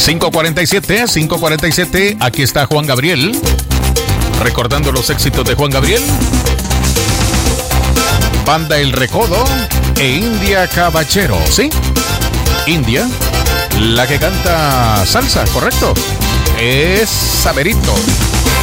5:47, aquí está Juan Gabriel, recordando los éxitos de Juan Gabriel. Banda El Recodo e India Cabachero, ¿sí? India, la que canta salsa, ¿correcto? Es Saberito.